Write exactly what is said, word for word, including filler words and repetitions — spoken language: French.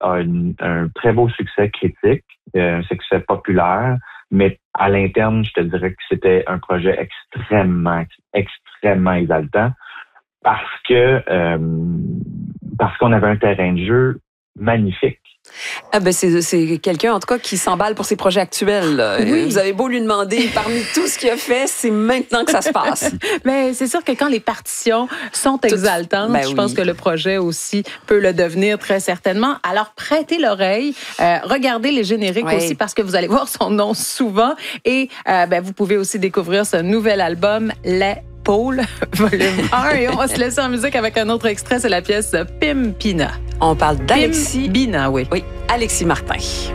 a une, un très beau succès critique, euh, un succès populaire, mais à l'interne, je te dirais que c'était un projet extrêmement, extrêmement exaltant parce que euh, parce qu'on avait un terrain de jeu magnifique. Ah ben c'est, c'est quelqu'un, en tout cas, qui s'emballe pour ses projets actuels. Oui. Vous avez beau lui demander, parmi tout ce qu'il a fait, c'est maintenant que ça se passe. Mais c'est sûr que quand les partitions sont exaltantes, ben je oui. pense que le projet aussi peut le devenir très certainement. Alors, prêtez l'oreille, euh, regardez les génériques oui. aussi parce que vous allez voir son nom souvent. Et euh, ben, vous pouvez aussi découvrir ce nouvel album, Les Paul, volume un. Et on va se laisser en musique avec un autre extrait, c'est la pièce Pimpina. On parle d'Alexis. Pimpina, oui. Oui, Alexis Martin.